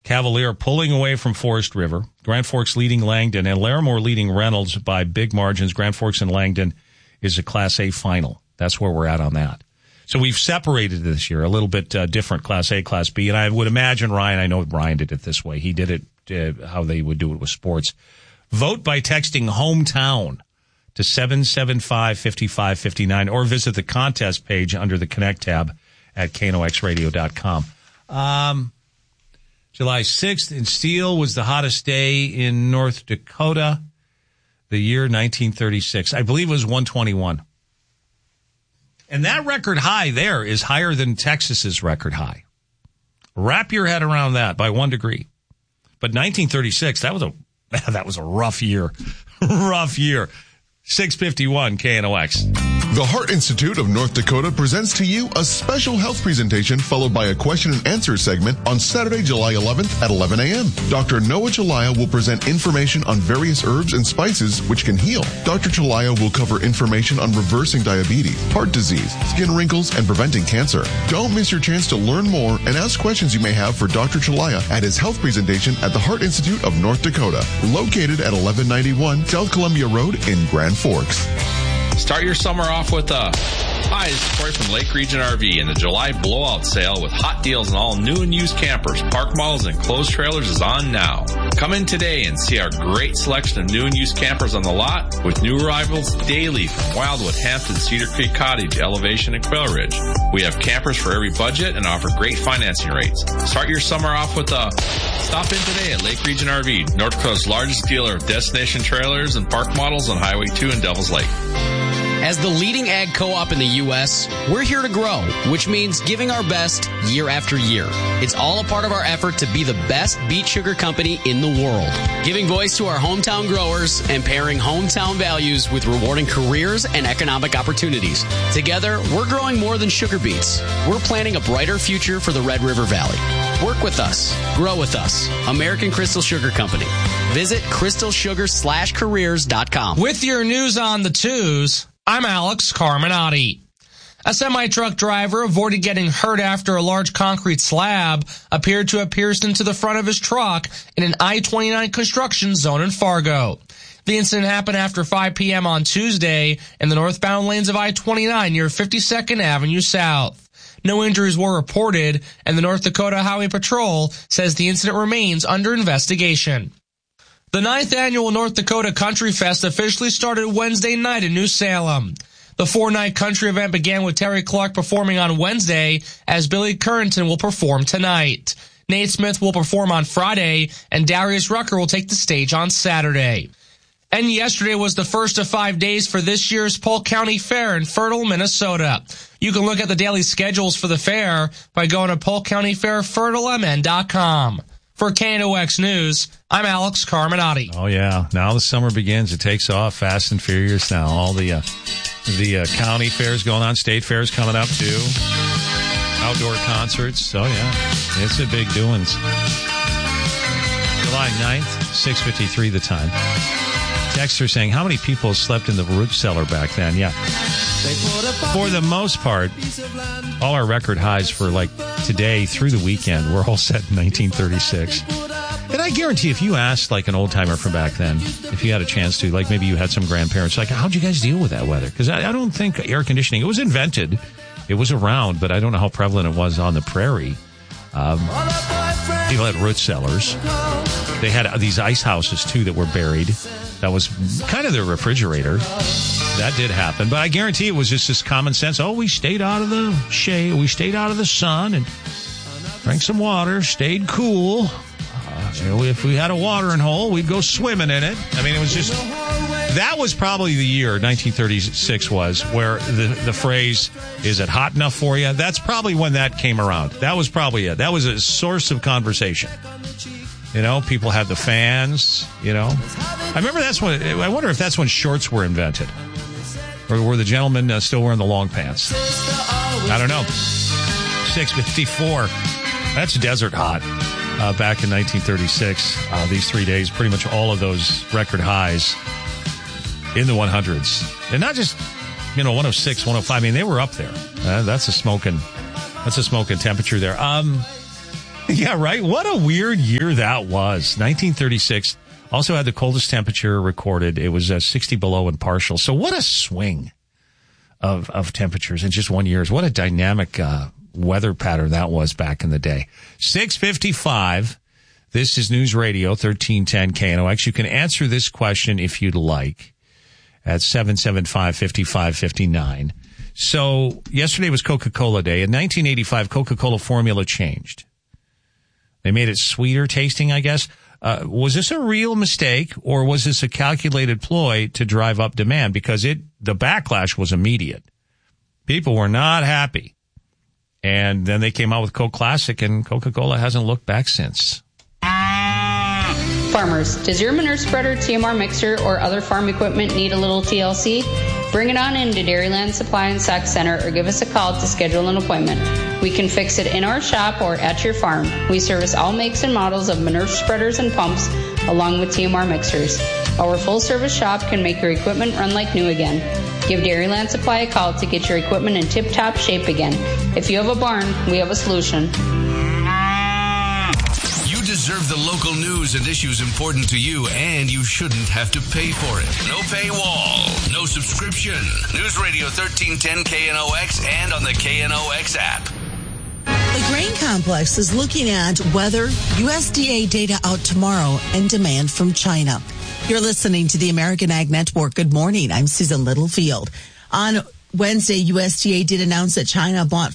Cavalier pulling away from Forest River. Grand Forks leading Langdon, and Larimore leading Reynolds by big margins. Grand Forks and Langdon is a Class A final. That's where we're at on that. So we've separated this year, a little bit different, Class A, Class B. And I would imagine Ryan, I know Ryan did it this way. He did it how they would do it with sports. Vote by texting hometown to 775-5559 or visit the contest page under the Connect tab at knoxradio.com. July 6th in Steele was the hottest day in North Dakota. The year 1936. I believe it was 121. And that record high there is higher than Texas's record high. Wrap your head around that by 1 degree. But 1936, that was a rough year. Rough year. 651 KNOX. The Heart Institute of North Dakota presents to you a special health presentation followed by a question and answer segment on Saturday, July 11th at 11 a.m. Dr. Noah Chalaya will present information on various herbs and spices which can heal. Dr. Chalaya will cover information on reversing diabetes, heart disease, skin wrinkles, and preventing cancer. Don't miss your chance to learn more and ask questions you may have for Dr. Chalaya at his health presentation at the Heart Institute of North Dakota, located at 1191 South Columbia Road in Grand Forks. Start your summer off with a... Hi, this is Corey from Lake Region RV, and the July blowout sale with hot deals on all new and used campers, park models, and closed trailers is on now. Come in today and see our great selection of new and used campers on the lot with new arrivals daily from Wildwood, Hampton, Cedar Creek Cottage, Elevation, and Quail Ridge. We have campers for every budget and offer great financing rates. Start your summer off with a... Stop in today at Lake Region RV, North Dakota's largest dealer of destination trailers and park models on Highway 2 in Devils Lake. As the leading ag co-op in the U.S., we're here to grow, which means giving our best year after year. It's all a part of our effort to be the best beet sugar company in the world, giving voice to our hometown growers and pairing hometown values with rewarding careers and economic opportunities. Together, we're growing more than sugar beets. We're planning a brighter future for the Red River Valley. Work with us. Grow with us. American Crystal Sugar Company. Visit crystalsugar/careers.com. With your news on the twos, I'm Alex Carminati. A semi-truck driver avoided getting hurt after a large concrete slab appeared to have pierced into the front of his truck in an I-29 construction zone in Fargo. The incident happened after 5 p.m. on Tuesday in the northbound lanes of I-29 near 52nd Avenue South. No injuries were reported, and the North Dakota Highway Patrol says the incident remains under investigation. The 9th annual North Dakota Country Fest officially started Wednesday night in New Salem. The 4-night country event began with Terry Clark performing on Wednesday, as Billy Currington will perform tonight. Nate Smith will perform on Friday, and Darius Rucker will take the stage on Saturday. And yesterday was the first of 5 days for this year's Polk County Fair in Fertile, Minnesota. You can look at the daily schedules for the fair by going to polkcountyfairfertilemn.com. For KNOX News, I'm Alex Carminati. Oh, yeah. Now the summer begins. It takes off fast and furious now. All the county fairs going on. State fairs coming up, too. Outdoor concerts. Oh, yeah. It's a big doings. July 9th, 6:53 the time. Texter saying, how many people slept in the root cellar back then? Yeah. For the most part, all our record highs for like today through the weekend were all set in 1936. And I guarantee if you asked like an old timer from back then, if you had a chance to, like maybe you had some grandparents, like how'd you guys deal with that weather? Because I don't think air conditioning, it was invented, it was around, but I don't know how prevalent it was on the prairie. People had root cellars. They had these ice houses too that were buried. That was kind of their refrigerator. That did happen. But I guarantee it was just this common sense. Oh, we stayed out of the shade. We stayed out of the sun and drank some water, stayed cool. If we had a watering hole, we'd go swimming in it. I mean, it was just... That was probably the year, 1936 was, where the phrase, is it hot enough for you? That's probably when that came around. That was probably it. That was a source of conversation. You know, people had the fans, you know. I remember I wonder if that's when shorts were invented. Or were the gentlemen still wearing the long pants? I don't know. 6:54. That's desert hot. Back in 1936, these 3 days, pretty much all of those record highs in the 100s. And not just, 106, 105. I mean, they were up there. That's a smoking temperature there. Yeah, right? What a weird year that was. 1936 also had the coldest temperature recorded. It was 60 below and partial. So what a swing of temperatures in just 1 year. What a dynamic weather pattern that was back in the day. 6:55. This is News Radio 1310 KNOX. You can answer this question if you'd like at 775-5559. So yesterday was Coca-Cola Day. In 1985, Coca-Cola formula changed. They made it sweeter tasting, I guess. Was this a real mistake, or was this a calculated ploy to drive up demand? Because the backlash was immediate. People were not happy. And then they came out with Coke Classic, and Coca-Cola hasn't looked back since. Farmers, does your manure spreader, TMR mixer, or other farm equipment need a little TLC? Bring it on into Dairyland Supply and Sack Center or give us a call to schedule an appointment. We can fix it in our shop or at your farm. We service all makes and models of manure spreaders and pumps along with TMR mixers. Our full-service shop can make your equipment run like new again. Give Dairyland Supply a call to get your equipment in tip-top shape again. If you have a barn, we have a solution. Deserve the local news and issues important to you, and you shouldn't have to pay for it. No paywall, no subscription. News Radio 1310 KNOX and on the KNOX app. The Grain Complex is looking at weather, USDA data out tomorrow, and demand from China. You're listening to the American Ag Network. Good morning. I'm Susan Littlefield. On Wednesday, USDA did announce that China bought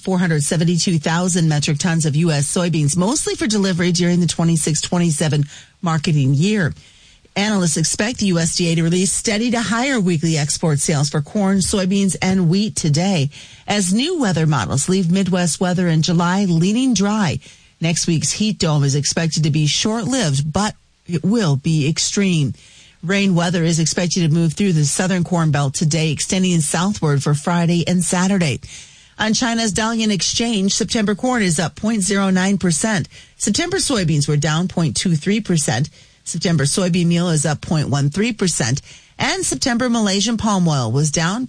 472,000 metric tons of U.S. soybeans, mostly for delivery during the 26-27 marketing year. Analysts expect the USDA to release steady to higher weekly export sales for corn, soybeans, and wheat today, as new weather models leave Midwest weather in July leaning dry. Next week's heat dome is expected to be short-lived, but it will be extreme. Rain weather is expected to move through the southern Corn Belt today, extending southward for Friday and Saturday. On China's Dalian Exchange, September corn is up 0.09%. September soybeans were down 0.23%. September soybean meal is up 0.13%. And September Malaysian palm oil was down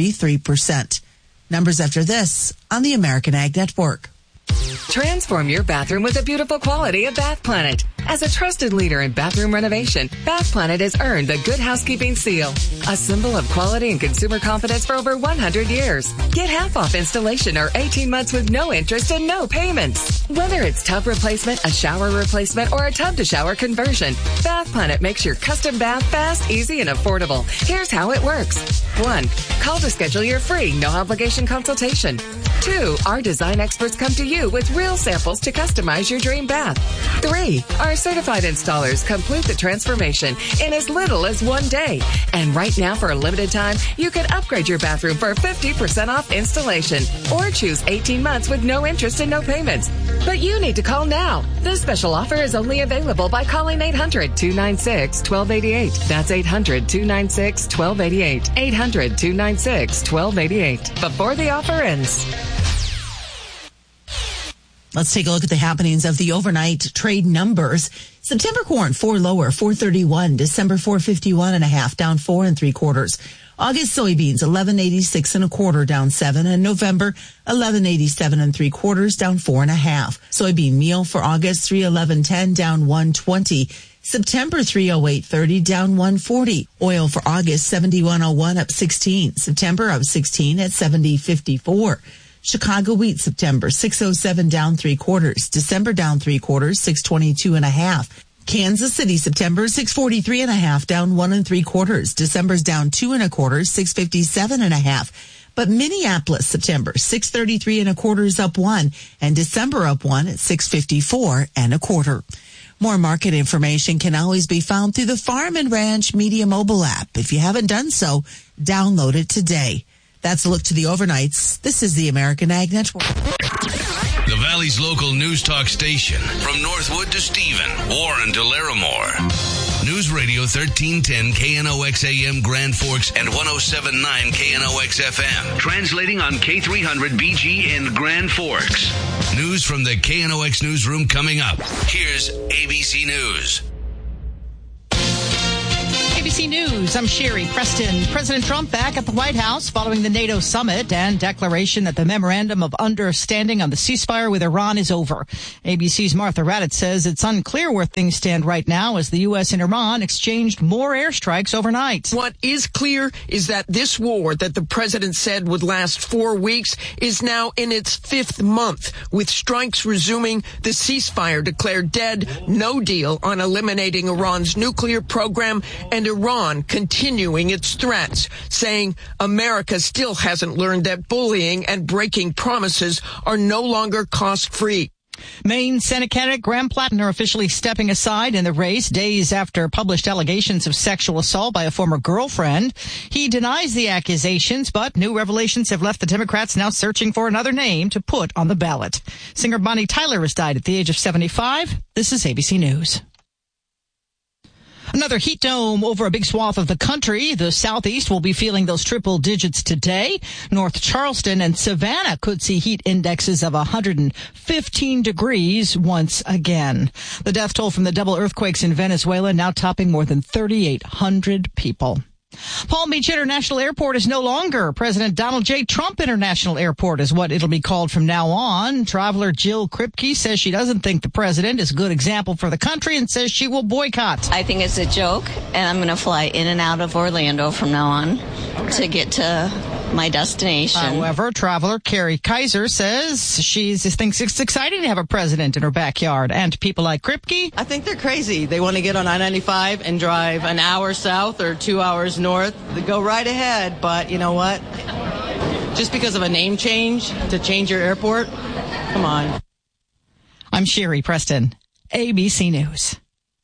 0.33%. Numbers after this on the American Ag Network. Transform your bathroom with the beautiful quality of Bath Planet. As a trusted leader in bathroom renovation, Bath Planet has earned the Good Housekeeping seal, a symbol of quality and consumer confidence for over 100 years. Get half off installation or 18 months with no interest and no payments. Whether it's tub replacement, a shower replacement, or a tub-to-shower conversion, Bath Planet makes your custom bath fast, easy, and affordable. Here's how it works. 1. Call to schedule your free, no-obligation consultation. 2. Our design experts come to you with real samples to customize your dream bath. 3. Our certified installers complete the transformation in as little as 1 day. And right now, for a limited time, you can upgrade your bathroom for 50% off installation or choose 18 months with no interest and no payments. But you need to call now. This special offer is only available by calling 800-296-1288. That's 800-296-1288. 800-296-1288. Before the offer ends. Let's take a look at the happenings of the overnight trade numbers. September corn, 4 lower, 431. December, 451.5, down 4 3/4. August soybeans, 1186 1/4, down 7. And November, 1187 3/4, down 4 1/2. Soybean meal for August, 311.10, down 120. September, 308.30, down 140. Oil for August, 71.01, up 16. September, up 16 at 70.54. Chicago wheat September, 607, down 3/4. December, down 3/4, 622.5. Kansas City September, 643.5, down 1 3/4. December's down 2 1/4, 657.5. But Minneapolis September, 633 1/4, up 1, and December up 1 at 654 1/4. More market information can always be found through the Farm and Ranch Media mobile app. If you haven't done so, download it today. That's a look to the overnights. This is the American Ag Network. The Valley's local news talk station. From Northwood to Stephen, Warren to Larimore. News Radio 1310 KNOX AM Grand Forks and 107.9 KNOX FM. Translating on K300 BG in Grand Forks. News from the KNOX newsroom coming up. Here's ABC News. ABC News, I'm Sherry Preston. President Trump back at the White House following the NATO summit and declaration that the memorandum of understanding on the ceasefire with Iran is over. ABC's Martha Raddatz says it's unclear where things stand right now as the U.S. and Iran exchanged more airstrikes overnight. What is clear is that this war that the president said would last 4 weeks is now in its 5th month, with strikes resuming, the ceasefire declared dead, no deal on eliminating Iran's nuclear program, and Iran continuing its threats, saying America still hasn't learned that bullying and breaking promises are no longer cost-free. Maine Senate candidate Graham Plattner officially stepping aside in the race days after published allegations of sexual assault by a former girlfriend. He denies the accusations, but new revelations have left the Democrats now searching for another name to put on the ballot. Singer Bonnie Tyler has died at the age of 75. This is ABC News. Another heat dome over a big swath of the country. The southeast will be feeling those triple digits today. North Charleston and Savannah could see heat indexes of 115 degrees once again. The death toll from the double earthquakes in Venezuela now topping more than 3,800 people. Palm Beach International Airport is no longer President Donald J. Trump International Airport is what it'll be called from now on. Traveler Jill Kripke says she doesn't think the president is a good example for the country and says she will boycott. I think it's a joke, and I'm going to fly in and out of Orlando from now on to get to my destination. However, traveler Carrie Kaiser says she thinks it's exciting to have a president in her backyard. And people like Kripke, I think they're crazy. They want to get on I-95 and drive an hour south or 2 hours north. They go right ahead, but you know what? Just because of a name change to change your airport? Come on. I'm Sherry Preston, ABC News.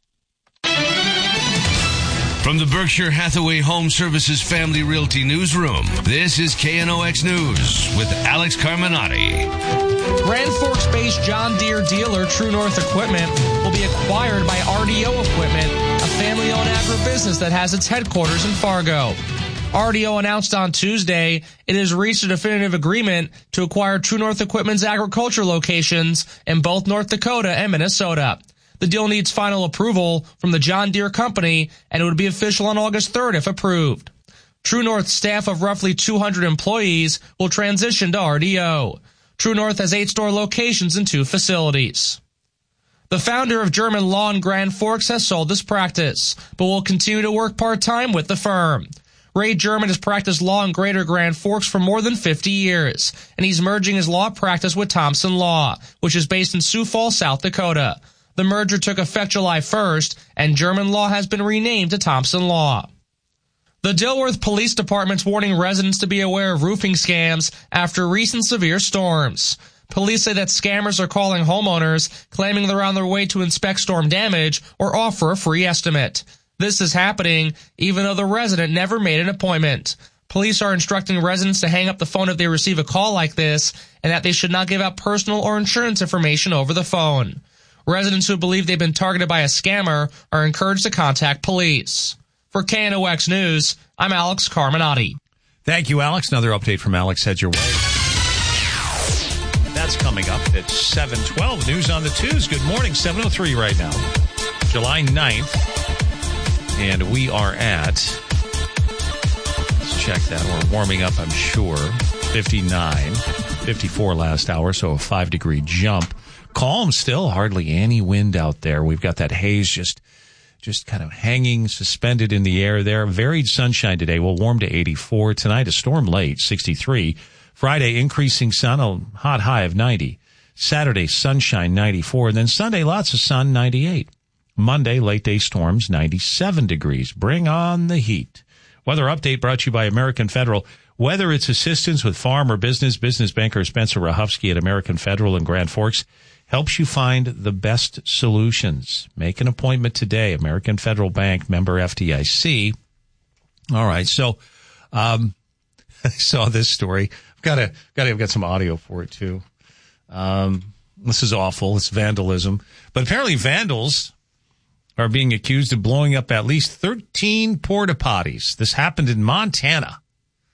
From the Berkshire Hathaway Home Services Family Realty Newsroom, this is KNOX News with Alex Carminati. Grand Forks-based John Deere dealer True North Equipment will be acquired by RDO Equipment, a family-owned agribusiness that has its headquarters in Fargo. RDO announced on Tuesday it has reached a definitive agreement to acquire True North Equipment's agriculture locations in both North Dakota and Minnesota. The deal needs final approval from the John Deere Company, and it would be official on August 3rd if approved. True North's staff of roughly 200 employees will transition to RDO. True North has 8 store locations and 2 facilities. The founder of German Law in Grand Forks has sold his practice, but will continue to work part-time with the firm. Ray German has practiced law in Greater Grand Forks for more than 50 years, and he's merging his law practice with Thompson Law, which is based in Sioux Falls, South Dakota. The merger took effect July 1st, and German Law has been renamed to Thompson Law. The Dilworth Police Department's warning residents to be aware of roofing scams after recent severe storms. Police say that scammers are calling homeowners, claiming they're on their way to inspect storm damage or offer a free estimate. This is happening even though the resident never made an appointment. Police are instructing residents to hang up the phone if they receive a call like this, and that they should not give out personal or insurance information over the phone. Residents who believe they've been targeted by a scammer are encouraged to contact police. For KNOX News, I'm Alex Carminati. Thank you, Alex. Another update from Alex heads your way. That's coming up at 7:12. News on the twos. Good morning, 7:03 right now. July 9th. And we are at, let's check that. We're warming up, I'm sure. 59, 54 last hour, so a 5-degree jump. Calm still, hardly any wind out there. We've got that haze just kind of hanging, suspended in the air there. Varied sunshine today. We'll warm to 84. Tonight, a storm late, 63. Friday, increasing sun, a hot high of 90. Saturday, sunshine, 94. And then Sunday, lots of sun, 98. Monday, late day storms, 97 degrees. Bring on the heat. Weather update brought to you by American Federal. Whether it's assistance with farm or business banker Spencer Rahofsky at American Federal in Grand Forks helps you find the best solutions. Make an appointment today. American Federal Bank, member FDIC. All right. So, I saw this story. I've got some audio for it too. This is awful. It's vandalism. But apparently vandals are being accused of blowing up at least 13 porta potties. This happened in Montana.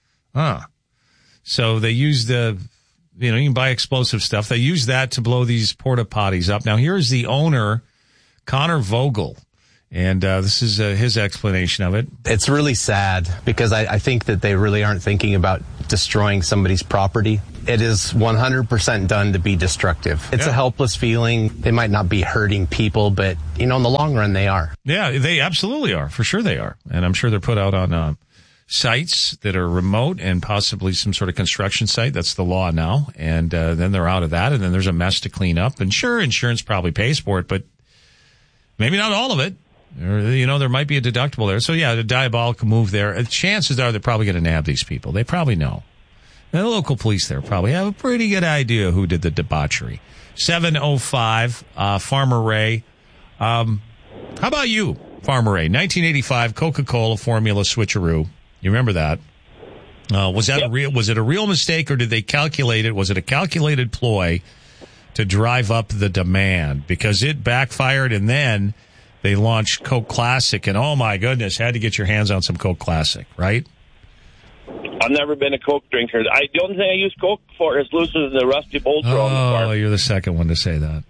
So they used you can buy explosive stuff. They use that to blow these porta potties up. Now, here's the owner, Connor Vogel, And this is his explanation of it. It's really sad because I think that they really aren't thinking about destroying somebody's property. It is 100% done to be destructive. It's a helpless feeling. They might not be hurting people, but, in the long run, they are. Yeah, they absolutely are. For sure they are. And I'm sure they're put out on sites that are remote and possibly some sort of construction site. That's the law now. And then they're out of that, and then there's a mess to clean up. And sure, insurance probably pays for it, but maybe not all of it. Or, there might be a deductible there. So, yeah, the diabolical move there. Chances are they're probably going to nab these people. They probably know. And the local police there probably have a pretty good idea who did the debauchery. 7:05, Farmer Ray. How about you, Farmer Ray? 1985 Coca-Cola formula switcheroo. You remember that? Was it a real mistake, or did they calculate it? Was it a calculated ploy to drive up the demand? Because it backfired, and then they launched Coke Classic, and oh my goodness, had to get your hands on some Coke Classic, right? I've never been a Coke drinker. The only thing I use Coke for is looser the rusty bolts on the car. Oh, you're the second one to say that.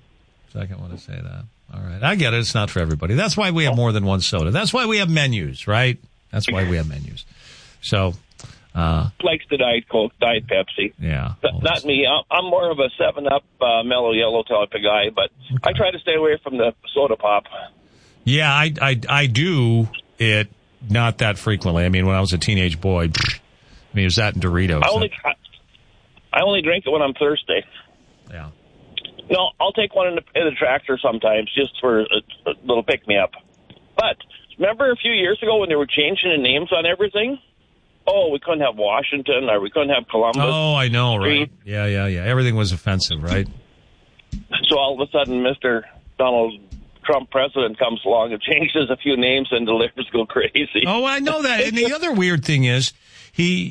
All right. I get it. It's not for everybody. That's why we have more than one soda. That's why we have menus, right? That's why we have menus. So, likes the Diet Coke, Diet Pepsi. Yeah. Not me. I'm more of a 7-Up, Mellow Yellow type of guy, but I try to stay away from the soda pop. Yeah, I do it not that frequently. I mean, when I was a teenage boy, it was that and Doritos. I only drink it when I'm thirsty. Yeah. No, I'll take one in the tractor sometimes just for a little pick-me-up. But remember a few years ago when they were changing the names on everything? Oh, we couldn't have Washington, or we couldn't have Columbus. Oh, I know, right? Yeah. Everything was offensive, right? So all of a sudden, Mr. Donald Trump president comes along and changes a few names, and the liquors go crazy. Oh, I know that. And the other weird thing is, he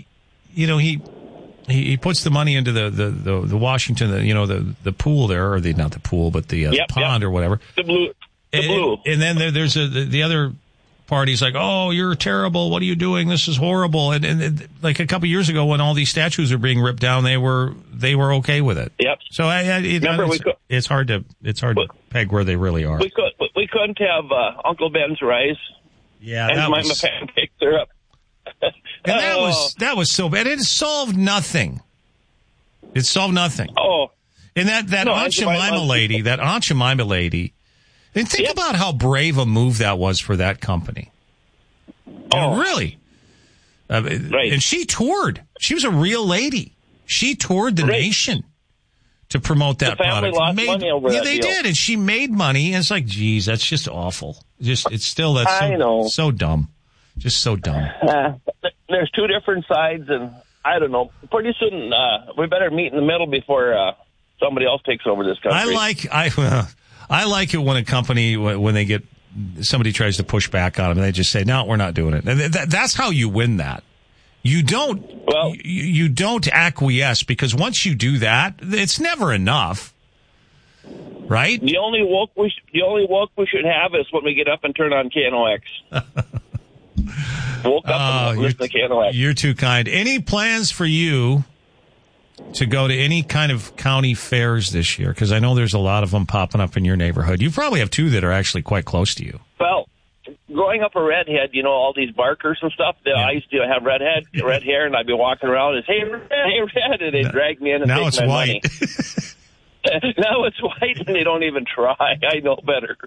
puts the money into the Washington, the pool there, or not the pool, but the pond or whatever. The blue. And then there's the other party's like, oh, you're terrible. What are you doing? This is horrible. And like a couple years ago, when all these statues are being ripped down, they were okay with it. Yep. So it's hard to peg where they really are. We couldn't have Uncle Ben's rice. Yeah, and my pancake syrup. And that was so bad. It solved nothing. It solved nothing. Oh. And that Aunt Jemima lady. And think about how brave a move that was for that company. Oh, really? Right. And she toured. She was a real lady. She toured the nation to promote that product. Lost money over that they deal. did, and she made money. And it's like, geez, that's just awful. I know. So dumb. Just so dumb. There's two different sides, and I don't know. Pretty soon, we better meet in the middle before somebody else takes over this country. I like it when a company, when they get, somebody tries to push back on them, and they just say, no, we're not doing it. And that's how you win that. You don't acquiesce, because once you do that, it's never enough. Right? The only woke we should have is when we get up and turn on KNOX. Woke up and listen to KNOX. You're too kind. Any plans for you to go to any kind of county fairs this year? Because I know there's a lot of them popping up in your neighborhood. You probably have two that are actually quite close to you. Well, growing up a redhead, all these barkers and stuff, I used to have red hair, and I'd be walking around and say, hey, red, and they'd drag me in and take my money. Now it's white, and they don't even try. I know better.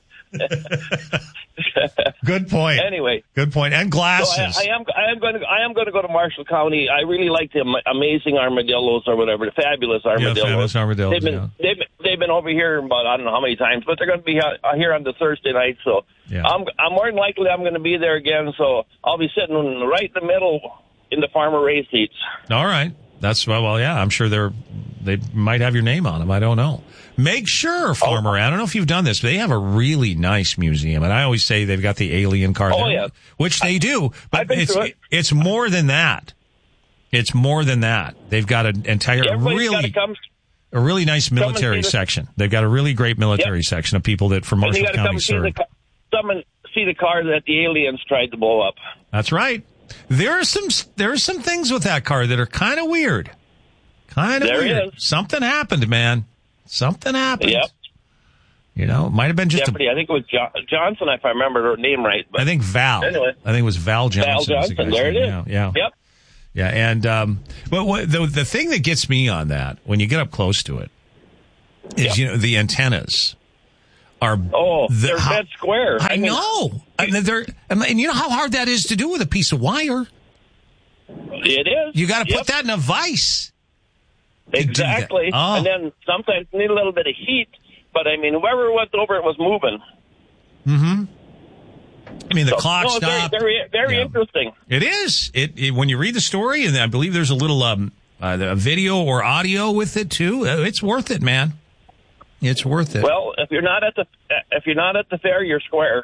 Good point. Anyway, good point. And glasses. So I am going to go to Marshall County. I really like the amazing armadillos, or whatever, the fabulous armadillos. Yeah, fabulous armadillos. They've been over here about I don't know how many times, but they're going to be here on the Thursday night. So I'm more than likely I'm going to be there again. So I'll be sitting right in the middle in the Farmer Ray seats. All right. That's I'm sure they might have your name on them. I don't know. Make sure, Farmer Ray. I don't know if you've done this, but they have a really nice museum, and I always say they've got the alien car there, which they do. But it's more than that. It's more than that. They've got an entire a really nice military section. They've got a really great military section of people that from Marshall County serve. See the car that the aliens tried to blow up. That's right. There are some things with that car that are kind of weird. Kind of weird. Is. Something happened, man. Something happened. Yep. You know, it might have been just Jeopardy. I think it was Johnson, if I remember her name right. But I think Val. Anyway. I think it was Val Johnson. Val Johnson. There it is. Yeah. Yep. Yeah, and the thing that gets me on that, when you get up close to it, is the antennas are they're dead square. I know. And you know how hard that is to do with a piece of wire. It is. You got to put that in a vise. Exactly. Oh. And then sometimes you need a little bit of heat. But I mean, whoever went over it was moving. Mm-hmm. I mean, the clock stopped. Very interesting. It is. It when you read the story, and I believe there's a little a video or audio with it too. It's worth it, man. It's worth it. Well, if you're not at the fair, you're square.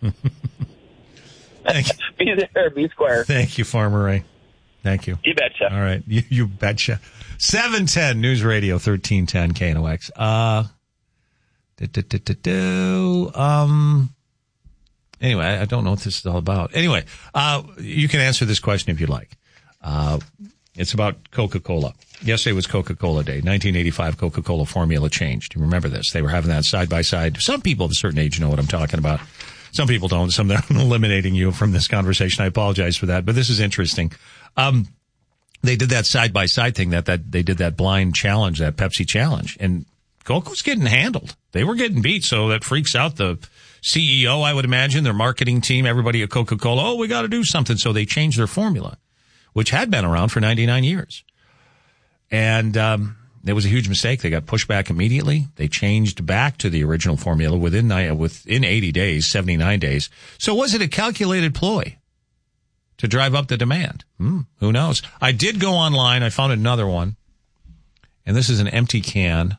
Be there, be square. Thank you, Farmer Ray. Thank you. You betcha. All right, you betcha. 710 News Radio 1310 KNOX. Anyway, I don't know what this is all about. Anyway, you can answer this question if you'd like. It's about Coca-Cola. Yesterday was Coca-Cola Day. 1985 Coca-Cola formula changed. You remember this? They were having that side by side. Some people of a certain age know what I'm talking about. Some people don't. Some I'm eliminating you from this conversation. I apologize for that, but this is interesting. They did that side by side thing that they did that blind challenge, that Pepsi challenge, and Coke was getting handled. They were getting beat, so that freaks out the CEO, I would imagine, their marketing team, everybody at Coca-Cola. Oh, we got to do something. So they changed their formula, which had been around for 99 years. And it was a huge mistake. They got pushed back immediately. They changed back to the original formula within 80 days, 79 days. So was it a calculated ploy to drive up the demand? Who knows? I did go online. I found another one. And this is an empty can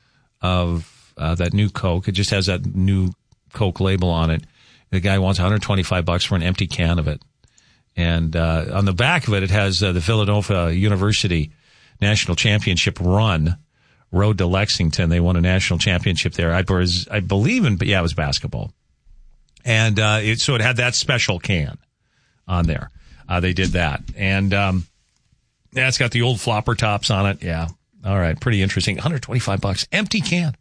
of that new Coke. It just has that new Coke label on it. The guy wants $125 for an empty can of it. And on the back of it, it has the Philadelphia University National Championship run, Road to Lexington. They won a national championship there. I believe it was basketball. And so it had that special can on there. They did that. And it's got the old flopper tops on it. Yeah. All right. Pretty interesting. $125. Empty can.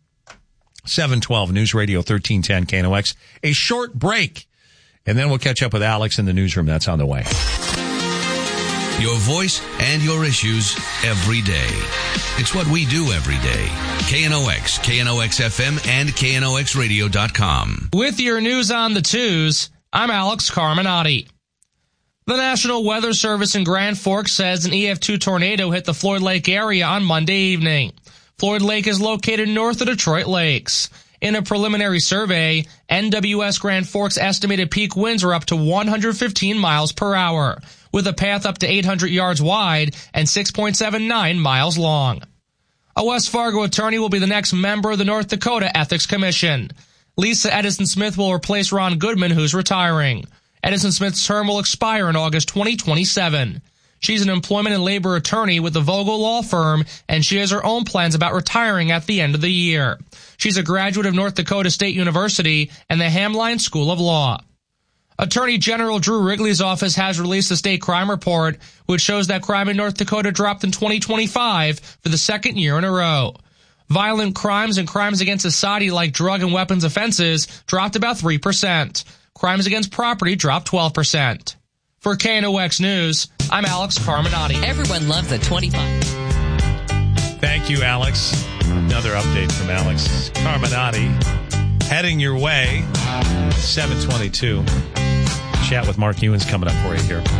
712 News Radio 1310 KNOX. A short break. And then we'll catch up with Alex in the newsroom. That's on the way. Your voice and your issues every day. It's what we do every day. KNOX, KNOX FM, and KNOXradio.com. With your news on the twos, I'm Alex Carminati. The National Weather Service in Grand Forks says an EF2 tornado hit the Floyd Lake area on Monday evening. Floyd Lake is located north of Detroit Lakes. In a preliminary survey, NWS Grand Forks estimated peak winds are up to 115 miles per hour, with a path up to 800 yards wide and 6.79 miles long. A West Fargo attorney will be the next member of the North Dakota Ethics Commission. Lisa Edison Smith will replace Ron Goodman, who's retiring. Edison Smith's term will expire in August 2027. She's an employment and labor attorney with the Vogel Law Firm, and she has her own plans about retiring at the end of the year. She's a graduate of North Dakota State University and the Hamline School of Law. Attorney General Drew Wrigley's office has released the state crime report, which shows that crime in North Dakota dropped in 2025 for the second year in a row. Violent crimes and crimes against society like drug and weapons offenses dropped about 3%. Crimes against property dropped 12%. For KNOX News, I'm Alex Carminati. Everyone loves the 25. Thank you, Alex. Another update from Alex Carminati. Heading your way, 722. Chat with Mark Ewins coming up for you here.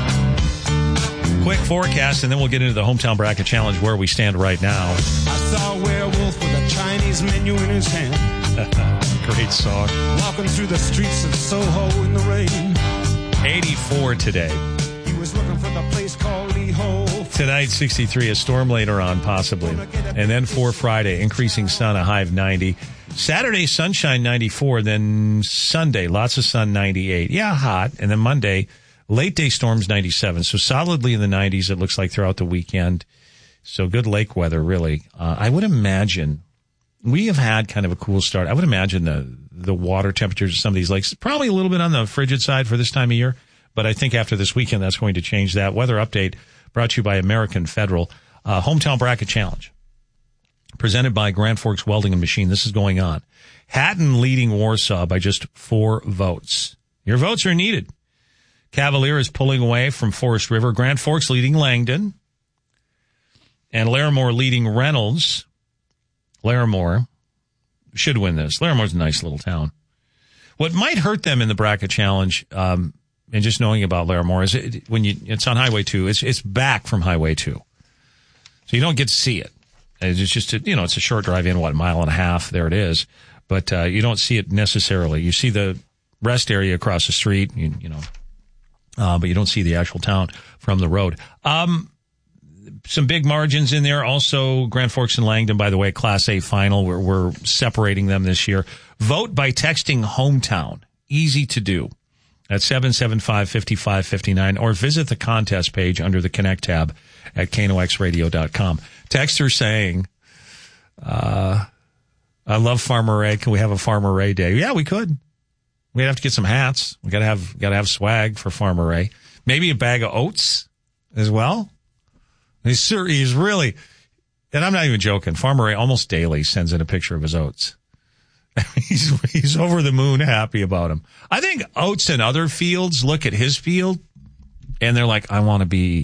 Quick forecast, and then we'll get into the Hometown Bracket Challenge where we stand right now. I saw a werewolf with a Chinese menu in his hand. Great song. Walking through the streets of Soho in the rain. 84 today. He was looking for the place called Lee Ho. Tonight, 63. A storm later on, possibly. And then for Friday, increasing sun, a high of 90. Saturday, sunshine, 94. Then Sunday, lots of sun, 98. Yeah, hot. And then Monday, late day storms, 97. So solidly in the 90s, it looks like, throughout the weekend. So good lake weather, really. I would imagine we have had kind of a cool start. I would imagine the water temperatures of some of these lakes, probably a little bit on the frigid side for this time of year. But I think after this weekend, that's going to change that. Weather update brought to you by American Federal. Hometown Bracket Challenge presented by Grand Forks Welding and Machine. This is going on. Hatton leading Warsaw by just 4 votes. Your votes are needed. Cavalier is pulling away from Forest River. Grand Forks leading Langdon. And Larimore leading Reynolds. Larimore should win this. Larimore's a nice little town. What might hurt them in the bracket challenge, and just knowing about Larimore, is it's on Highway 2. It's back from Highway 2. So you don't get to see it. It's just, it's a short drive in, a mile and a half. There it is. But you don't see it necessarily. You see the rest area across the street, but you don't see the actual town from the road. Some big margins in there. Also, Grand Forks and Langdon, by the way, Class A final. We're separating them this year. Vote by texting hometown. Easy to do. At 775-5559, or visit the contest page under the Connect tab at KNOXradio.com. Texter saying, I love Farmer Ray. Can we have a Farmer Ray Day? Yeah, we could. We'd have to get some hats. We gotta have swag for Farmer Ray. Maybe a bag of oats as well. He's really, and I'm not even joking. Farmer Ray almost daily sends in a picture of his oats. He's over the moon happy about him. I think oats in other fields look at his field and they're like, when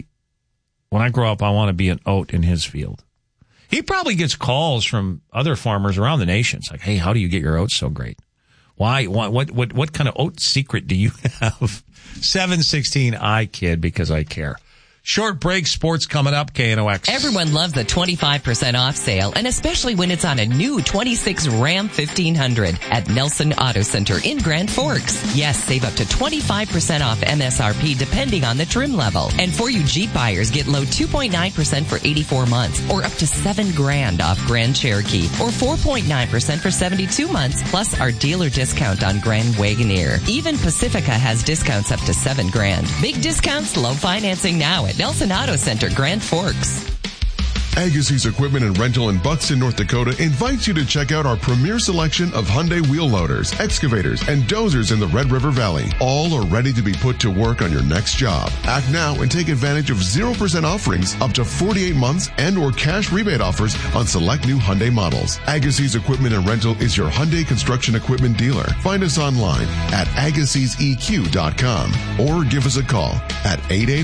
I grow up, I want to be an oat in his field. He probably gets calls from other farmers around the nation. It's like, hey, how do you get your oats so great? Why? What kind of oat secret do you have? 716, I kid because I care. Short break, sports coming up, KNOX. Everyone loves the 25% off sale, and especially when it's on a new 26 Ram 1500 at Nelson Auto Center in Grand Forks. Yes, save up to 25% off MSRP depending on the trim level. And for you Jeep buyers, get low 2.9% for 84 months, or up to $7,000 off Grand Cherokee, or 4.9% for 72 months, plus our dealer discount on Grand Wagoneer. Even Pacifica has discounts up to $7,000. Big discounts, low financing now at Nelson Auto Center, Grand Forks. Agassiz Equipment and Rental in Buxton, North Dakota invites you to check out our premier selection of Hyundai wheel loaders, excavators, and dozers in the Red River Valley. All are ready to be put to work on your next job. Act now and take advantage of 0% offerings up to 48 months and or cash rebate offers on select new Hyundai models. Agassiz Equipment and Rental is your Hyundai construction equipment dealer. Find us online at AgassizEQ.com or give us a call at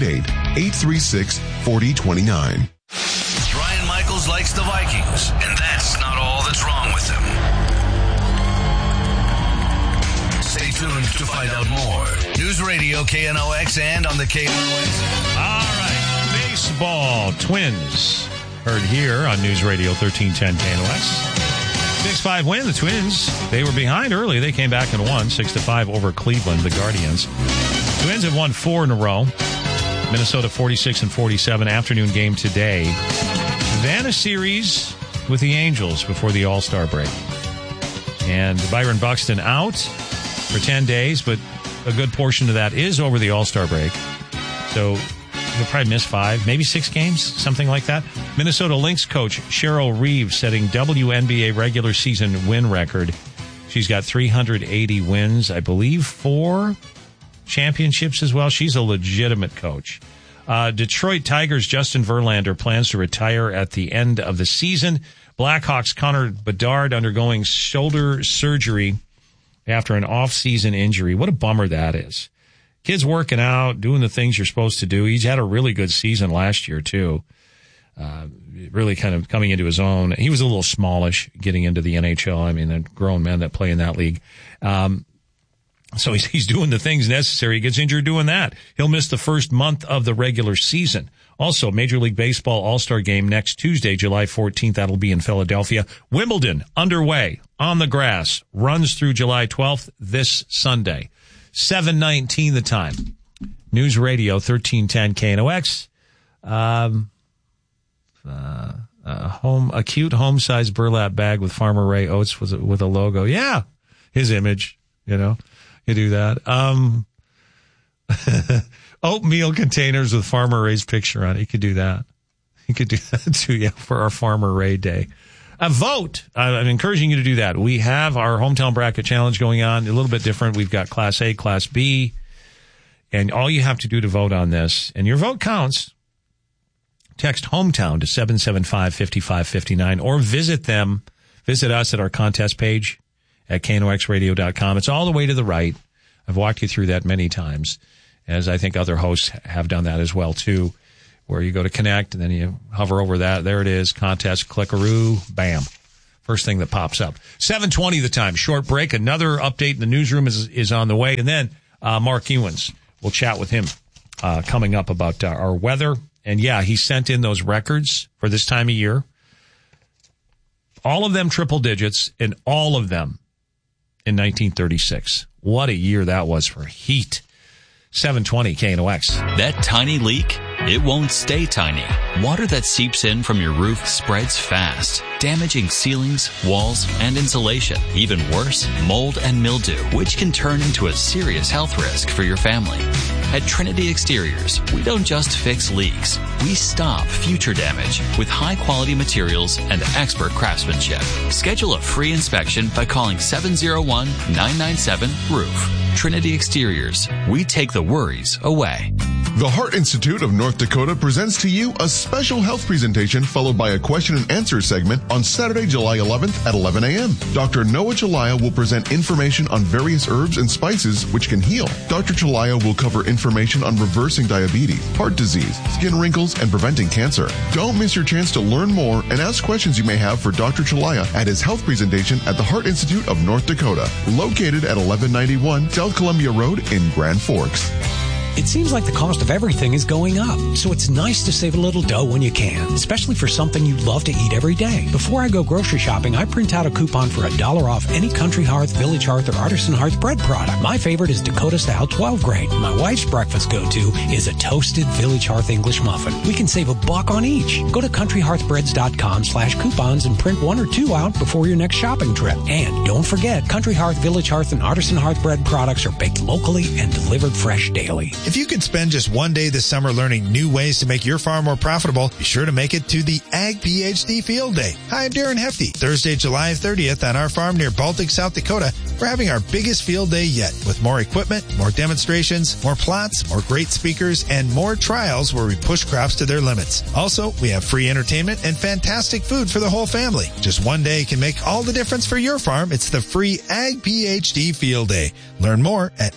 888-836-4029. Brian Michaels likes the Vikings, and that's not all that's wrong with them. Stay tuned to find out more. News Radio KNOX and on the KNOX. All right, baseball. Twins heard here on News Radio 1310 KNOX. 6-5 win. The Twins, they were behind early. They came back and won 6-5 over Cleveland, the Guardians. Twins have won 4 in a row. Minnesota 46-47, afternoon game today. Then a series with the Angels before the All-Star break. And Byron Buxton out for 10 days, but a good portion of that is over the All-Star break. So he'll probably miss 5, maybe 6 games, something like that. Minnesota Lynx coach Cheryl Reeves setting WNBA regular season win record. She's got 380 wins, I believe 4 championships as well. She's a legitimate coach. Detroit Tigers Justin Verlander plans to retire at the end of the season. Blackhawks Connor Bedard undergoing shoulder surgery after an off-season injury. What a bummer that is. Kid's working out, doing the things you're supposed to do. He's had a really good season last year, too. Really kind of coming into his own. He was a little smallish getting into the NHL. I mean, the grown men that play in that league. So he's doing the things necessary. He gets injured doing that. He'll miss the first month of the regular season. Also, Major League Baseball All-Star Game next Tuesday, July 14th. That'll be in Philadelphia. Wimbledon underway on the grass. Runs through July 12th this Sunday. 7:19 the time. News Radio 1310 KNOX. A cute home-sized burlap bag with Farmer Ray oats with a logo. Yeah, his image, You do that. Oatmeal containers with Farmer Ray's picture on it. You could do that. You could do that too, yeah, for our Farmer Ray Day. Vote. I'm encouraging you to do that. We have our hometown bracket challenge going on, a little bit different. We've got Class A, Class B, and all you have to do to vote on this, and your vote counts, text hometown to 775-5559, or visit us at our contest page at knoxradio.com. It's all the way to the right. I've walked you through that many times, as I think other hosts have done that as well, too, where you go to connect and then you hover over that. There it is. Contest, clickaroo, bam. First thing that pops up. 7:20 the time. Short break. Another update in the newsroom is on the way. And then Mark Ewens. We'll chat with him coming up about our weather. And, yeah, he sent in those records for this time of year. All of them triple digits, and all of them in 1936. What a year that was for heat. 720 KNOX. That tiny leak, it won't stay tiny. Water that seeps in from your roof spreads fast, damaging ceilings, walls, and insulation. Even worse, mold and mildew, which can turn into a serious health risk for your family. At Trinity Exteriors, we don't just fix leaks. We stop future damage with high-quality materials and expert craftsmanship. Schedule a free inspection by calling 701-997-ROOF. Trinity Exteriors. We take the worries away. The Heart Institute of North Dakota presents to you a special health presentation followed by a question and answer segment on Saturday, July 11th at 11 a.m. Dr. Noah Chalaya will present information on various herbs and spices which can heal. Dr. Chalaya will cover information on reversing diabetes, heart disease, skin wrinkles, and preventing cancer. Don't miss your chance to learn more and ask questions you may have for Dr. Chalaya at his health presentation at the Heart Institute of North Dakota, located at 1191 South Columbia Road in Grand Forks. It seems like the cost of everything is going up, so it's nice to save a little dough when you can, especially for something you love to eat every day. Before I go grocery shopping, I print out a coupon for $1 off any Country Hearth, Village Hearth, or Artisan Hearth bread product. My favorite is Dakota Style 12 grain. My wife's breakfast go-to is a toasted Village Hearth English muffin. We can save $1 on each. Go to countryhearthbreads.com/coupons and print 1 or 2 out before your next shopping trip. And don't forget, Country Hearth, Village Hearth, and Artisan Hearth bread products are baked locally and delivered fresh daily. If you could spend just one day this summer learning new ways to make your farm more profitable, be sure to make it to the Ag PhD Field Day. Hi, I'm Darren Hefty. Thursday, July 30th on our farm near Baltic, South Dakota, we're having our biggest field day yet with more equipment, more demonstrations, more plots, more great speakers, and more trials where we push crops to their limits. Also, we have free entertainment and fantastic food for the whole family. Just one day can make all the difference for your farm. It's the free Ag PhD Field Day. Learn more at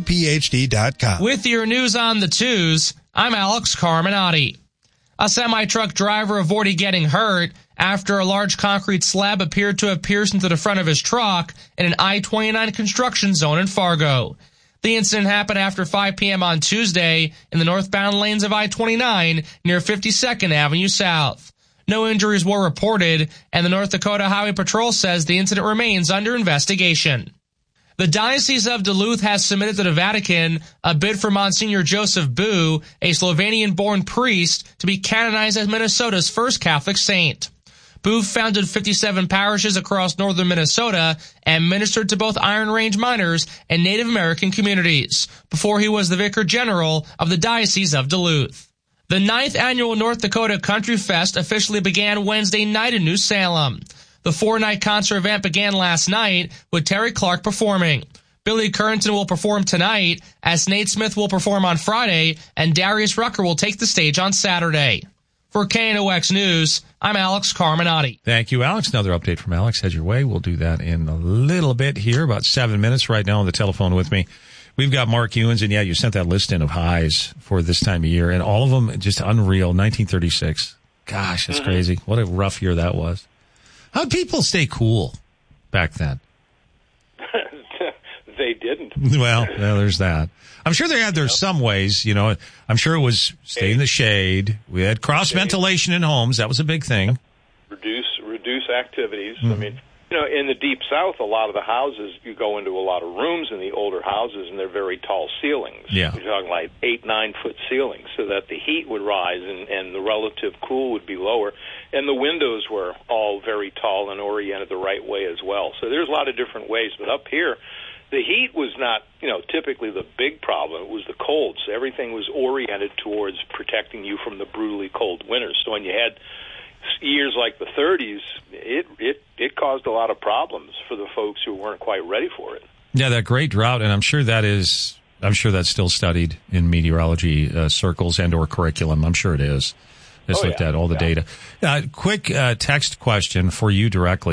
agphd.com. With your news on the twos, I'm Alex Carminati. A semi-truck driver avoided getting hurt after a large concrete slab appeared to have pierced into the front of his truck in an I-29 construction zone in Fargo. The incident happened after 5 p.m. on Tuesday in the northbound lanes of I-29 near 52nd Avenue South. No injuries were reported, and the North Dakota Highway Patrol says the incident remains under investigation. The Diocese of Duluth has submitted to the Vatican a bid for Monsignor Joseph Boo, a Slovenian-born priest, to be canonized as Minnesota's first Catholic saint. Boo founded 57 parishes across northern Minnesota and ministered to both Iron Range miners and Native American communities before he was the Vicar General of the Diocese of Duluth. The 9th annual North Dakota Country Fest officially began Wednesday night in New Salem. The 4-night concert event began last night with Terry Clark performing. Billy Currington will perform tonight, as Nate Smith will perform on Friday, and Darius Rucker will take the stage on Saturday. For KNOX News, I'm Alex Carminati. Thank you, Alex. Another update from Alex heads your way. We'll do that in a little bit here, about 7 minutes right now on the telephone with me. We've got Mark Ewens, and yeah, you sent that list in of highs for this time of year, and all of them just unreal. 1936. Gosh, that's crazy. What a rough year that was. How'd people stay cool back then? They didn't. Well, there's that. I'm sure they had their some ways, you know. I'm sure it was stay in the shade. We had cross ventilation in homes. That was a big thing. Reduce activities. I mean, you know, in the Deep South, a lot of the houses, you go into a lot of rooms in the older houses, and they're very tall ceilings. Yeah. You're talking like 8-9 foot ceilings, so that the heat would rise and the relative cool would be lower. And the windows were all very tall and oriented the right way as well. So there's a lot of different ways. But up here, the heat was not, you know, typically the big problem. It was the cold. So everything was oriented towards protecting you from the brutally cold winters. So when you had years like the 30s, it caused a lot of problems for the folks who weren't quite ready for it. Yeah, that great drought, and I'm sure that's still studied in meteorology circles and or curriculum. I'm sure it is. Just looked at all the data. Quick text question for you directly.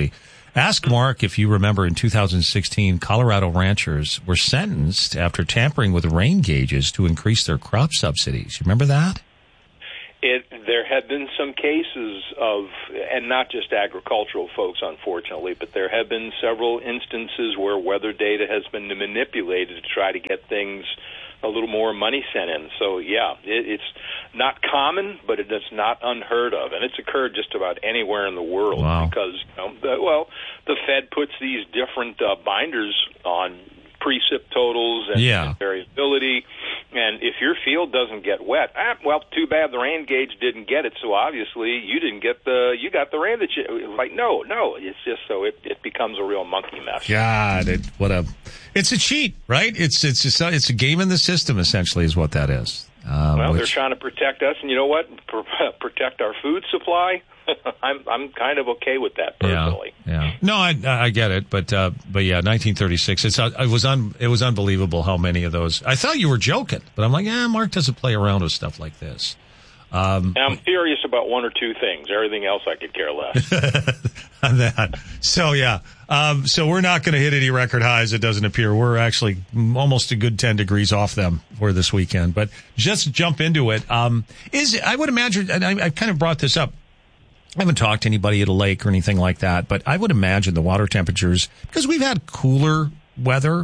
Ask Mark if you remember in 2016, Colorado ranchers were sentenced after tampering with rain gauges to increase their crop subsidies. You remember that? There have been some cases of, and not just agricultural folks, unfortunately, but there have been several instances where weather data has been manipulated to try to get things a little more money sent in. So, yeah, it's not common, but it is not unheard of. And it's occurred just about anywhere in the world because, the Fed puts these different binders on precip totals and variability. And if your field doesn't get wet, too bad the rain gauge didn't get it. So obviously you didn't get you got the rain that you like. No, it's just so it becomes a real monkey mess. God, it's a cheat, right? It's a game in the system, essentially, is what that is. They're trying to protect us, and you know what? Protect our food supply. I'm kind of okay with that personally. Yeah. No, I get it, but yeah, 1936. It was unbelievable how many of those. I thought you were joking, but I'm like, Mark doesn't play around with stuff like this. And I'm furious about one or two things. Everything else I could care less. On that. So yeah. So we're not going to hit any record highs. It doesn't appear. We're actually almost a good 10 degrees off them for this weekend. But just jump into it. I would imagine, and I kind of brought this up. I haven't talked to anybody at a lake or anything like that, but I would imagine the water temperatures, because we've had cooler weather,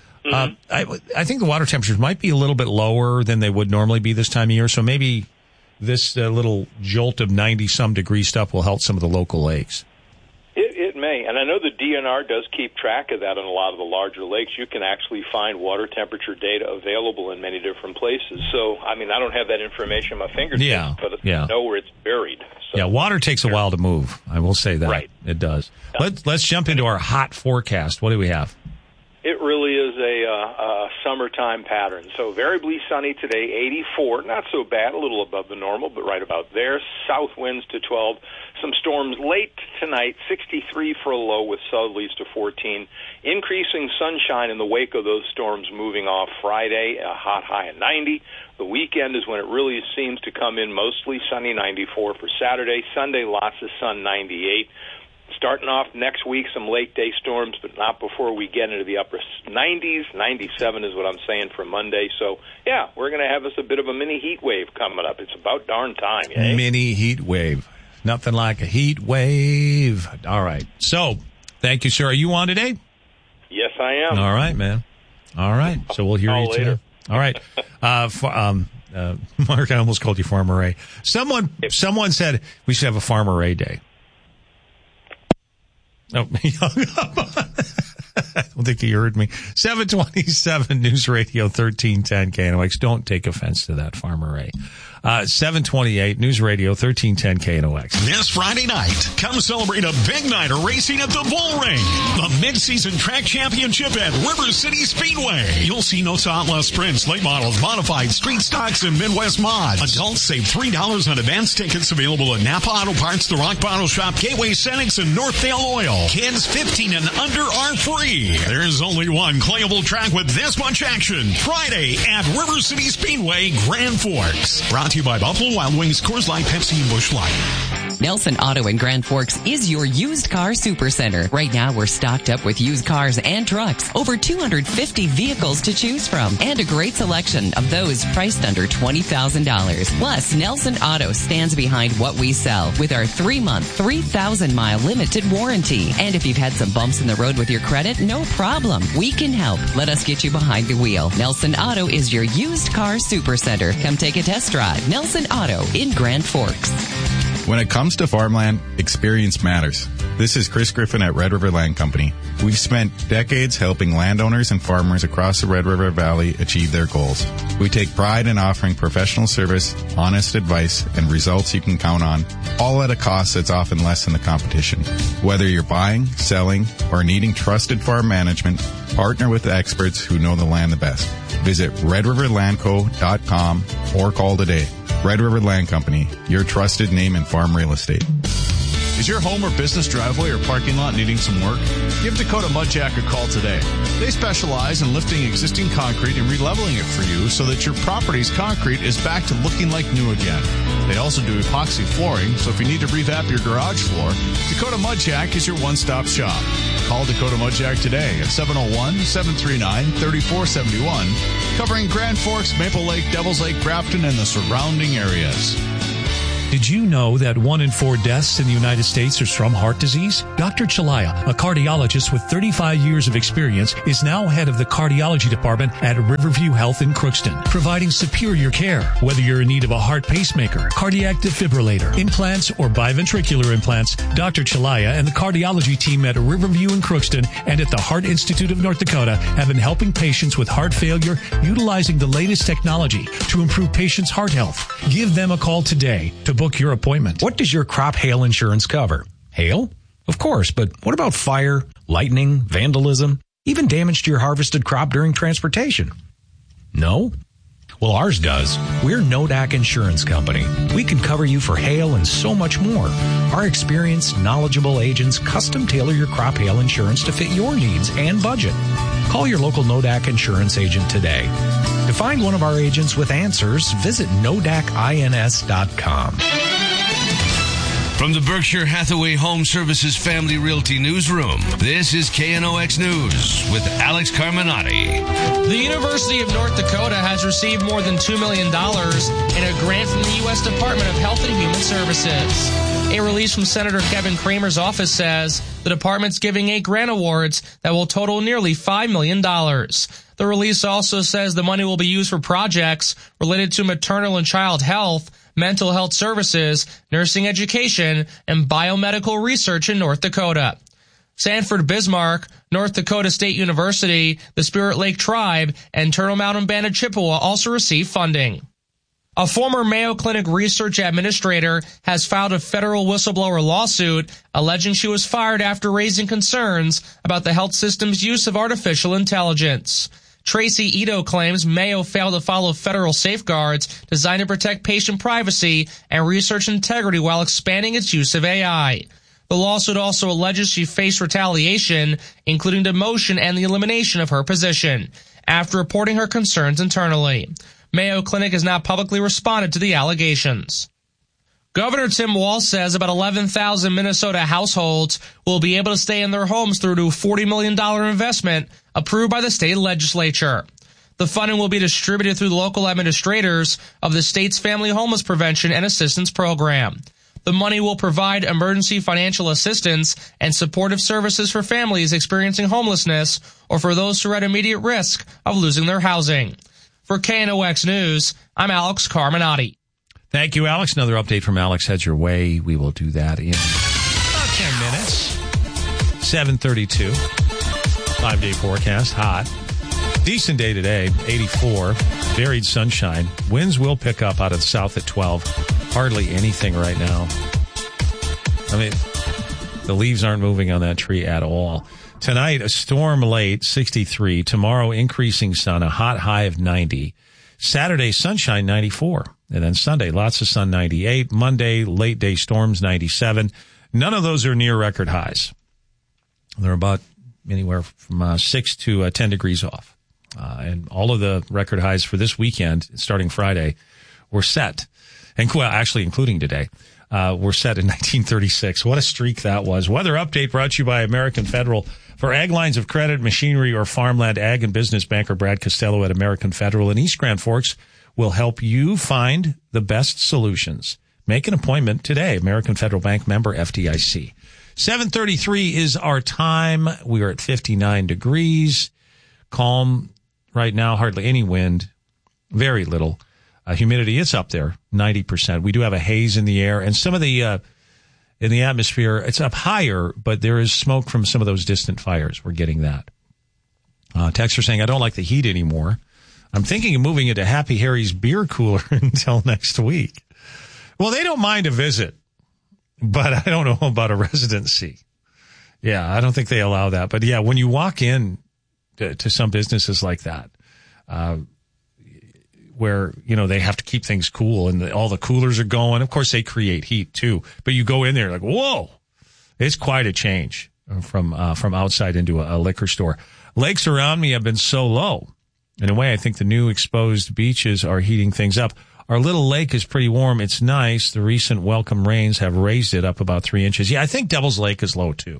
I think the water temperatures might be a little bit lower than they would normally be this time of year. So maybe this little jolt of 90-some degree stuff will help some of the local lakes. It may, and I know the DNR does keep track of that in a lot of the larger lakes. You can actually find water temperature data available in many different places. So, I mean, I don't have that information at my fingertips, but I know where it's buried. So. Yeah, water takes a while to move. I will say that. Right. It does. Let's jump into our hot forecast. What do we have? It really is a summertime pattern. So variably sunny today, 84. Not so bad, a little above the normal, but right about there. South winds to 12. Some storms late tonight, 63 for a low with southerlies to 14. Increasing sunshine in the wake of those storms moving off Friday, a hot high of 90. The weekend is when it really seems to come in mostly sunny, 94 for Saturday. Sunday, lots of sun, 98. Starting off next week, some late day storms, but not before we get into the upper 90s. 97 is what I'm saying for Monday. So, yeah, we're going to have us a bit of a mini heat wave coming up. It's about darn time, eh? Mini heat wave. Nothing like a heat wave. All right. So, thank you, sir. Are you on today? Yes, I am. All right, man. All right. So we'll hear you later. Too. All right. Mark, I almost called you Farmer Ray. Someone said we should have a Farmer Ray Day. Oh, he hung up. I don't think he heard me. 727 News Radio 1310 KNOX. Don't take offense to that, Farmer Ray. 728 News Radio 1310 KNOX. This Friday night, come celebrate a big night of racing at the Bull Ring, the mid-season track championship at River City Speedway. You'll see no less sprints, late models, modified, street stocks, and Midwest mods. Adults save $3 on advance tickets available at Napa Auto Parts, The Rock Bottle Shop, Gateway Cenex, and Northdale Oil. Kids 15 and under are free. There's only one playable track with this much action. Friday at River City Speedway, Grand Forks. Brought to you by Buffalo Wild Wings, Coors Light, Pepsi, and Busch Light. Nelson Auto in Grand Forks is your used car supercenter. Right now, we're stocked up with used cars and trucks. Over 250 vehicles to choose from. And a great selection of those priced under $20,000. Plus, Nelson Auto stands behind what we sell with our 3-month, 3,000-mile limited warranty. And if you've had some bumps in the road with your credit, no problem. We can help. Let us get you behind the wheel. Nelson Auto is your used car supercenter. Come take a test drive. Nelson Auto in Grand Forks. When it comes to farmland, experience matters. This is Chris Griffin at Red River Land Company. We've spent decades helping landowners and farmers across the Red River Valley achieve their goals. We take pride in offering professional service, honest advice, and results you can count on, all at a cost that's often less than the competition. Whether you're buying, selling, or needing trusted farm management, partner with the experts who know the land the best. Visit redriverlandco.com or call today. Red River Land Company, your trusted name in farm real estate. Is your home or business driveway or parking lot needing some work? Give Dakota Mudjack a call today. They specialize in lifting existing concrete and releveling it for you so that your property's concrete is back to looking like new again. They also do epoxy flooring, so if you need to revamp your garage floor, Dakota Mud Jack is your one-stop shop. Call Dakota Mud Jack today at 701-739-3471, covering Grand Forks, Maple Lake, Devils Lake, Grafton, and the surrounding areas. Did you know that 1 in 4 deaths in the United States is from heart disease? Dr. Chalaya, a cardiologist with 35 years of experience, is now head of the cardiology department at Riverview Health in Crookston, providing superior care. Whether you're in need of a heart pacemaker, cardiac defibrillator, implants, or biventricular implants, Dr. Chalaya and the cardiology team at Riverview in Crookston and at the Heart Institute of North Dakota have been helping patients with heart failure utilizing the latest technology to improve patients' heart health. Give them a call today to book your appointment. What does your crop hail insurance cover? Hail? Of course, but what about fire, lightning, vandalism, even damage to your harvested crop during transportation? No? Well, ours does. We're Nodak Insurance Company. We can cover you for hail and so much more. Our experienced, knowledgeable agents custom tailor your crop hail insurance to fit your needs and budget. Call your local Nodak Insurance agent today. To find one of our agents with answers, visit nodakins.com. From the Berkshire Hathaway Home Services Family Realty Newsroom, this is KNOX News with Alex Carminati. The University of North Dakota has received more than $2 million in a grant from the U.S. Department of Health and Human Services. A release from Senator Kevin Cramer's office says the department's giving 8 grant awards that will total nearly $5 million. The release also says the money will be used for projects related to maternal and child health, mental health services, nursing education, and biomedical research in North Dakota. Sanford Bismarck, North Dakota State University, the Spirit Lake Tribe, and Turtle Mountain Band of Chippewa also received funding. A former Mayo Clinic research administrator has filed a federal whistleblower lawsuit alleging she was fired after raising concerns about the health system's use of artificial intelligence. Tracy Ito claims Mayo failed to follow federal safeguards designed to protect patient privacy and research integrity while expanding its use of AI. The lawsuit also alleges she faced retaliation, including demotion and the elimination of her position, after reporting her concerns internally. Mayo Clinic has now publicly responded to the allegations. Governor Tim Walz says about 11,000 Minnesota households will be able to stay in their homes through a $40 million investment approved by the state legislature. The funding will be distributed through the local administrators of the state's Family Homeless Prevention and Assistance Program. The money will provide emergency financial assistance and supportive services for families experiencing homelessness or for those who are at immediate risk of losing their housing. For KNOX News, I'm Alex Carminati. Thank you, Alex. Another update from Alex heads your way. We will do that in about 10 minutes. 7:32. 5-day forecast. Hot. Decent day today. 84. Varied sunshine. Winds will pick up out of the south at 12. Hardly anything right now. I mean, the leaves aren't moving on that tree at all. Tonight, a storm late, 63. Tomorrow, increasing sun, a hot high of 90. Saturday, sunshine, 94. And then Sunday, lots of sun, 98. Monday, late day storms, 97. None of those are near record highs. They're about anywhere from 6 to 10 degrees off. And all of the record highs for this weekend, starting Friday, were set. And well, actually, including today, were set in 1936. What a streak that was. Weather update brought to you by American Federal. For ag lines of credit, machinery, or farmland, ag and business banker Brad Costello at American Federal in East Grand Forks will help you find the best solutions. Make an appointment today. American Federal Bank, member FDIC. 7:33 is our time. We are at 59 degrees. Calm right now, hardly any wind, very little. Humidity, it's up there, 90%. We do have a haze in the air, and some of the in the atmosphere, it's up higher, but there is smoke from some of those distant fires. We're getting that. Texts are saying, I don't like the heat anymore. I'm thinking of moving into Happy Harry's beer cooler until next week. Well, they don't mind a visit, but I don't know about a residency. Yeah, I don't think they allow that. But yeah, when you walk in to some businesses like that, where, you know, they have to keep things cool and all the coolers are going. Of course, they create heat too, but you go in there like, whoa, it's quite a change from outside into a liquor store. Lakes around me have been so low In a way, I think the new exposed beaches are heating things up. Our little lake is pretty warm. It's nice. The recent welcome rains have raised it up about 3 inches. Yeah, I think Devil's Lake is low, too.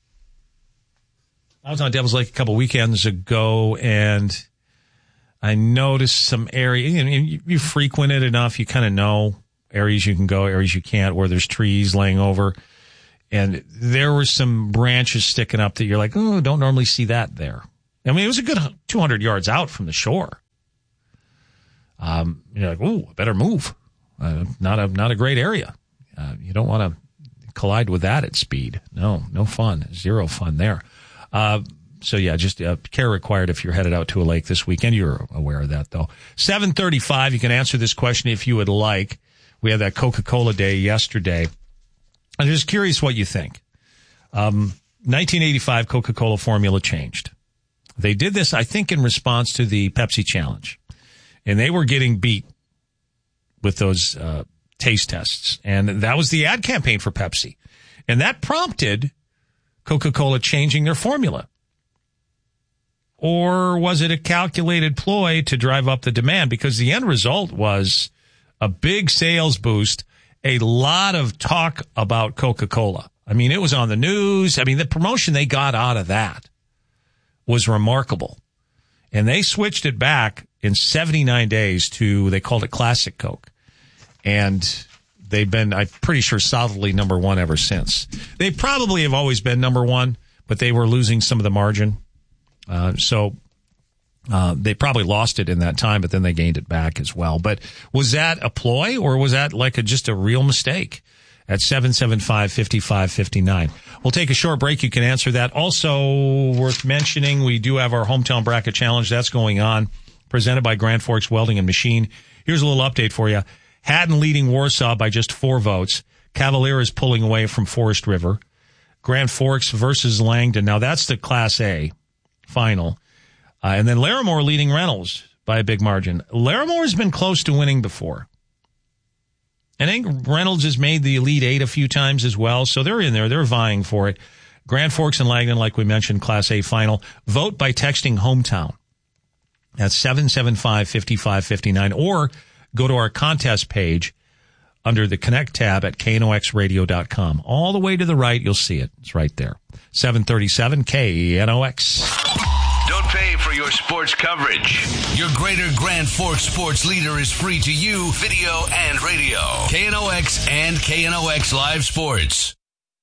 I was on Devil's Lake a couple weekends ago, and I noticed some area. You frequent it enough, you kind of know areas you can go, areas you can't, where there's trees laying over. And there were some branches sticking up that you're like, oh, don't normally see that there. I mean, it was a good 200 yards out from the shore. You're like, oh, I better move. Not a great area. You don't want to collide with that at speed. No fun. Zero fun there. So yeah, just care required if you're headed out to a lake this weekend. You're aware of that, though. 7:35. You can answer this question if you would like. We had that Coca-Cola Day yesterday. I'm just curious what you think. 1985 Coca-Cola formula changed. They did this, I think, in response to the Pepsi Challenge. And they were getting beat with those taste tests. And that was the ad campaign for Pepsi. And that prompted Coca-Cola changing their formula. Or was it a calculated ploy to drive up the demand? Because the end result was a big sales boost, a lot of talk about Coca-Cola. I mean, it was on the news. I mean, the promotion they got out of that was remarkable. And they switched it back in 79 days to, they called it Classic Coke. And they've been, I'm pretty sure, solidly number one ever since. They probably have always been number one, but they were losing some of the margin. So they probably lost it in that time, but then they gained it back as well. But was that a ploy, or was that like just a real mistake? At 775-5559. We'll take a short break. You can answer that. Also worth mentioning, we do have our Hometown Bracket Challenge. That's going on, presented by Grand Forks Welding and Machine. Here's a little update for you. Haddon leading Warsaw by just 4 votes. Cavalier is pulling away from Forest River. Grand Forks versus Langdon. Now, that's the Class A final. And then Larimore leading Reynolds by a big margin. Larimore has been close to winning before. I think Reynolds has made the Elite Eight a few times as well, so they're in there. They're vying for it. Grand Forks and Langdon, like we mentioned, Class A final. Vote by texting Hometown at 775-5559, or go to our contest page under the Connect tab at knoxradio.com. All the way to the right, you'll see it. It's right there. 737 KNOX. Don't pay for your sports coverage. Your Greater Grand Forks sports leader is free to you, video and radio. KNOX and KNOX Live Sports.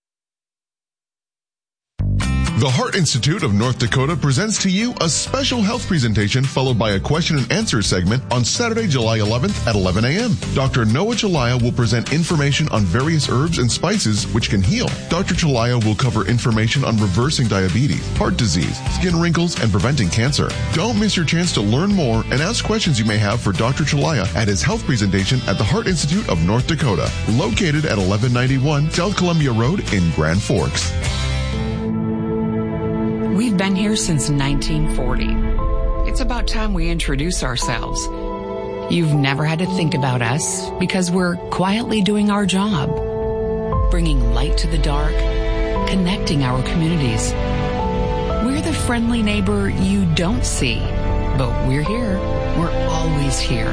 The Heart Institute of North Dakota presents to you a special health presentation followed by a question and answer segment on Saturday, July 11th at 11 a.m. Dr. Noah Chalaya will present information on various herbs and spices which can heal. Dr. Chalaya will cover information on reversing diabetes, heart disease, skin wrinkles, and preventing cancer. Don't miss your chance to learn more and ask questions you may have for Dr. Chalaya at his health presentation at the Heart Institute of North Dakota, located at 1191 South Columbia Road in Grand Forks. We've been here since 1940. It's about time we introduce ourselves. You've never had to think about us because we're quietly doing our job, bringing light to the dark, connecting our communities. We're the friendly neighbor you don't see, but we're here. We're always here.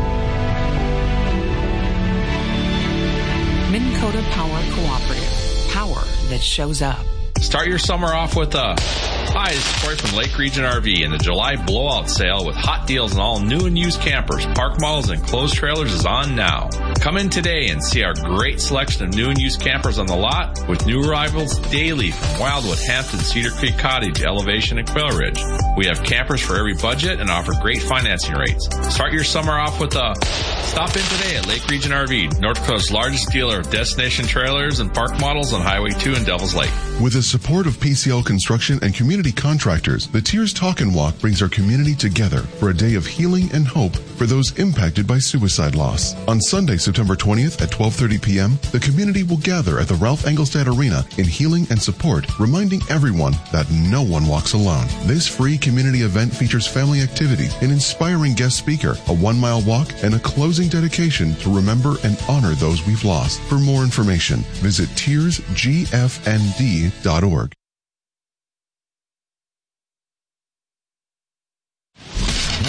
Minn Kota Power Cooperative. Power that shows up. Start your summer off with a... Hi, this is Corey from Lake Region RV, and the July blowout sale with hot deals on all new and used campers, park models, and closed trailers is on now. Come in today and see our great selection of new and used campers on the lot with new arrivals daily from Wildwood, Hampton, Cedar Creek Cottage, Elevation, and Quail Ridge. We have campers for every budget and offer great financing rates. Start your summer off with a... Stop in today at Lake Region RV, North Dakota's largest dealer of destination trailers and park models on Highway 2 in Devils Lake. With the support of PCL Construction and community contractors, the Tears Talk and Walk brings our community together for a day of healing and hope for those impacted by suicide loss. On Sunday, September 20th at 12:30 p.m., the community will gather at the Ralph Engelstad Arena in healing and support, reminding everyone that no one walks alone. This free community event features family activities, an inspiring guest speaker, a 1-mile walk, and a closing dedication to remember and honor those we've lost. For more information, visit tearsgfnd.org.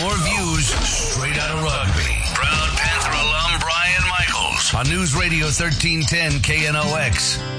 more views straight out of rugby. Proud Panther alum Brian Michaels on News Radio 1310 KNOX.